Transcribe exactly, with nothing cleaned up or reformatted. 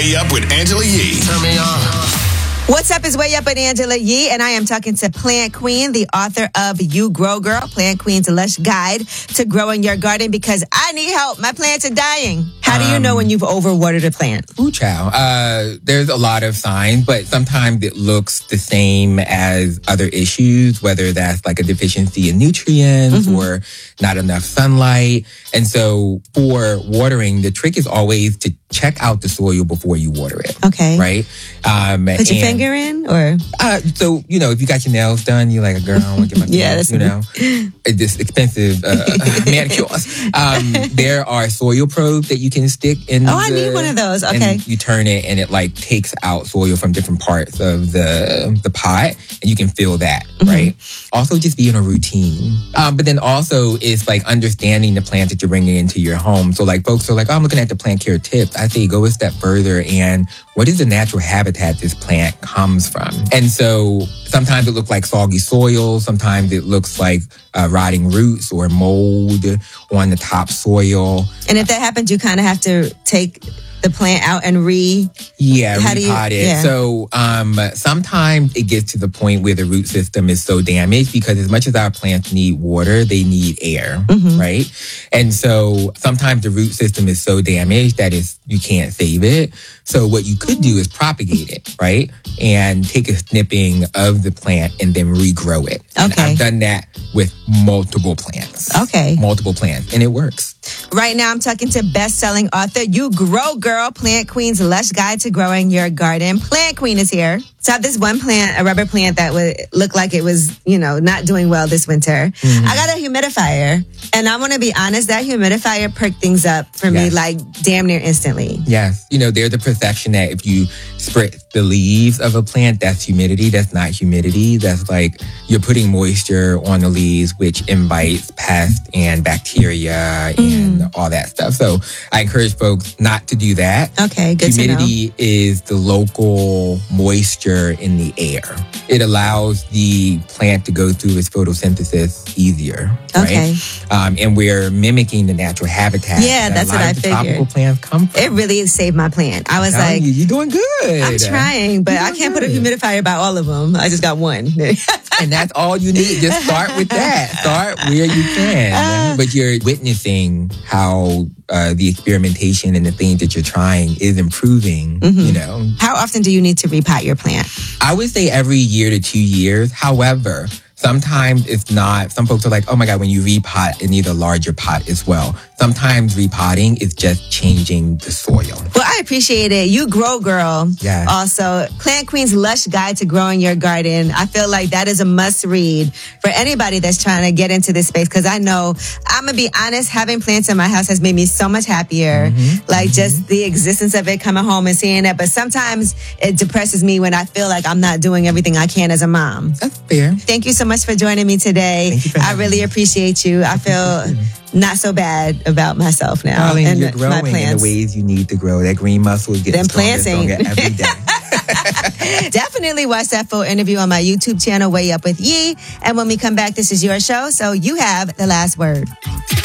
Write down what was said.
Way Up with Angela Yee. Turn me on. What's up? It's Way Up with Angela Yee, and I am talking to Plant Queen, the author of You Grow Girl, Plant Queen's Lush Guide to Growing Your Garden, because I need help. My plants are dying. How do you know when you've overwatered a plant? Ooh, child. Uh, there's a lot of signs, but sometimes it looks the same as other issues, whether that's like a deficiency in nutrients mm-hmm. or not enough sunlight. And so for watering, the trick is always to check out the soil before you water it. Okay. Right? Um, Put your and, finger in, or? Uh, so, you know, if you got your nails done, you're like, a girl, I want to get my yeah, nails, you know, this expensive uh, manicures. Um, there are soil probes that you can stick in. Oh, the, I need one of those. Okay. And you turn it and it like takes out soil from different parts of the the pot, and you can feel that, mm-hmm. right? Also, just be in a routine. Um, but then also it's like understanding the plants that you're bringing into your home. So like folks are like, oh, I'm looking at the plant care tips. I say go a step further, and what is the natural habitat this plant comes from? And so sometimes it looks like soggy soil. Sometimes it looks like uh, rotting roots or mold on the top soil. And if that happens, you kind of have to take the plant out and re... Yeah, how repot do you, it. Yeah. So um, sometimes it gets to the point where the root system is so damaged, because as much as our plants need water, they need air, mm-hmm. right? And so sometimes the root system is so damaged that it's, you can't save it. So what you could do is propagate it, right? And take a snipping of the plant and then regrow it. And Okay. I've done that with multiple plants. Okay. Multiple plants. And it works. Right now, I'm talking to best-selling author, You Grow Girl, Plant Queen's Lush Guide to Growing Your Garden. Plant Queen is here. So I have this one plant, a rubber plant that would look like it was, you know, not doing well this winter. Mm-hmm. I got a humidifier, and I want to be honest, that humidifier perked things up for Yes. me like damn near instantly. Yes. You know, there's a perception that if you spread the leaves of a plant, that's humidity. That's not humidity. That's like you're putting moisture on the leaves, which invites pests and bacteria and mm. all that stuff. So I encourage folks not to do that. Okay, good Humidity to know. is the local moisture in the air. It allows the plant to go through its photosynthesis easier. Okay. Right? Um, and we're mimicking the natural habitat. Yeah, that that's a lot what I of the figured. Tropical plants come from. It really saved my plant. I was I'm like, you, you're doing good. I'm trying, but I can't good. put a humidifier by all of them. I just got one. And that's all you need. Just start with that. Start where you can. Uh, but you're witnessing how uh, the experimentation and the things that you're trying is improving, mm-hmm. you know. How often do you need to repot your plant? I would say every year to two years. However, sometimes it's not. Some folks are like, oh my God, when you repot, it needs a larger pot as well. Sometimes repotting is just changing the soil. Well, I appreciate it. You Grow Girl. Yeah. Also, Plant Queen's Lush Guide to Growing Your Garden. I feel like that is a must read for anybody that's trying to get into this space, because I know, I'm going to be honest, having plants in my house has made me so much happier. Mm-hmm. Like mm-hmm. just the existence of it, coming home and seeing it. But sometimes it depresses me when I feel like I'm not doing everything I can as a mom. That's fair. Thank you so much for joining me today. Thank you for I really me. appreciate you. I feel not so bad about myself now. Darling, and you're my growing in plants. the ways you need to grow. That green muscle is getting Them stronger, plants stronger ain't. every day. Definitely watch that full interview on my YouTube channel, Way Up with Yee. And when we come back, this is your show, so you have the last word.